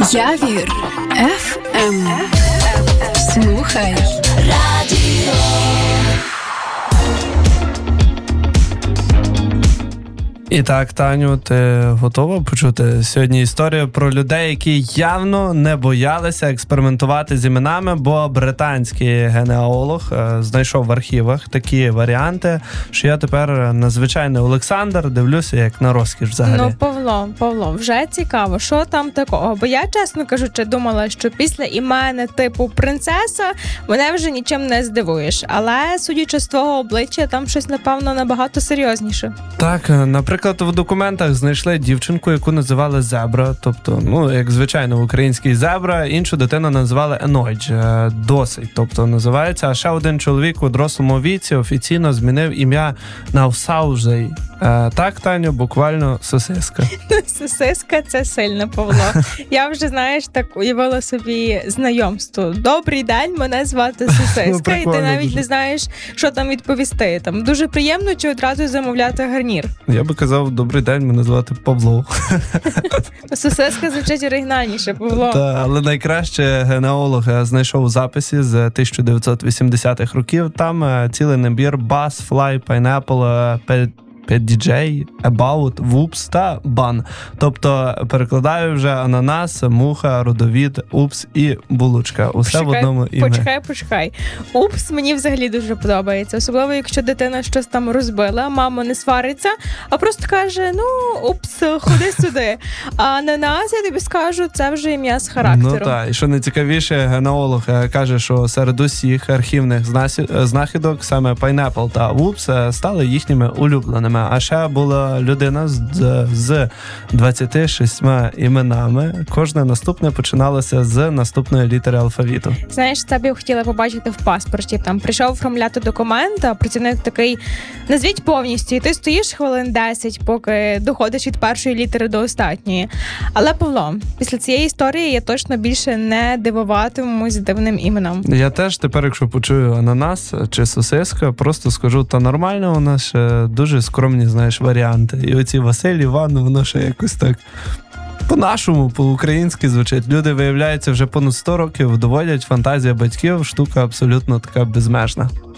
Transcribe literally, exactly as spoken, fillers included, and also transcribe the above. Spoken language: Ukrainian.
Явір еф ем. Слухай радіо. І так, Таню, ти готова почути сьогодні історію про людей, які явно не боялися експериментувати з іменами, бо британський генеалог знайшов в архівах такі варіанти, що я тепер на звичайний Олександр дивлюся як на розкіш взагалі. Ну, Павло, Павло, вже цікаво, що там такого? Бо я, чесно кажучи, думала, що після імени типу принцеса мене вже нічим не здивуєш. Але, судячи з твого обличчя, там щось, напевно, набагато серйозніше. Так, наприклад, в документах знайшли дівчинку, яку називали Зебра, тобто, ну, як звичайно, український Зебра, іншу дитину називали Енойдж, досить, тобто називається. А ще один чоловік у дорослому віці офіційно змінив ім'я на Всаузей. Так, Таню, буквально сосиска. Сосиска – це сильно, Павло. Я вже, знаєш, так уявила собі знайомство. Добрий день, мене звати Сосиска, і ти навіть дуже не знаєш, що там відповісти. Там дуже приємно чи одразу замовляти гарнір? Я би казав, добрий день, мене звати Павло. Сосиска звучить оригінальніше, Павло. Так, але найкраще генеалог знайшов у записі з тисяча дев'ятсот вісімдесятих років. Там цілий набір Buzz, Fly, Pineapple, Pet пі ді джей, About, Whoops та Bun. Тобто перекладаю вже ананас, муха, родовід, упс і булочка. Усе почекай, в одному ім'ї. Почекай, почекай. Упс мені взагалі дуже подобається. Особливо, якщо дитина щось там розбила, мама не свариться, а просто каже, ну, упс, ходи сюди. А ананас, я тобі скажу, це вже ім'я з характером. Ну так, і що найцікавіше, генеалог каже, що серед усіх архівних знахідок саме Pineapple та Whoops стали їхніми улюбленими. А ще була людина з, з двадцятьма шістьма іменами. Кожне наступне починалося з наступної літери алфавіту. Знаєш, це б я хотіла побачити в паспорті. Там прийшов оформляти документ, а працівник такий, назвіть повністю, і ти стоїш хвилин десять, поки доходиш від першої літери до останньої. Але, Павло, після цієї історії я точно більше не дивуватимусь дивним іменем. Я теж тепер, якщо почую ананас чи сосиска, просто скажу, та нормально, у нас ще дуже скромні, знаєш, варіанти. І оці Василь, Іван, воно ще якось так по-нашому, по-українськи звучить. Люди, виявляється, вже понад сто років доводять, фантазія батьків, штука абсолютно така безмежна.